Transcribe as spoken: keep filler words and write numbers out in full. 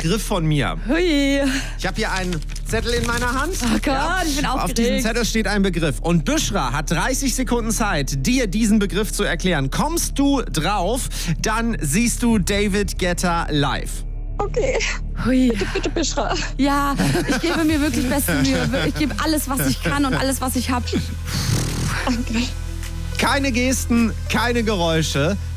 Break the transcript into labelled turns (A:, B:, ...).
A: Begriff von mir.
B: Hui.
A: Ich habe hier einen Zettel in meiner Hand.
B: Oh Gott, ja. Ich bin aufgeregt.
A: Auf diesem Zettel steht ein Begriff. Und Büschra hat dreißig Sekunden Zeit, dir diesen Begriff zu erklären. Kommst du drauf, dann siehst du David Guetta live.
C: Okay.
B: Hui.
C: Bitte, bitte, Büschra.
B: Ja, ich gebe mir wirklich beste Mühe. Ich gebe alles, was ich kann und alles, was ich habe.
C: Danke.
A: Keine Gesten, keine Geräusche.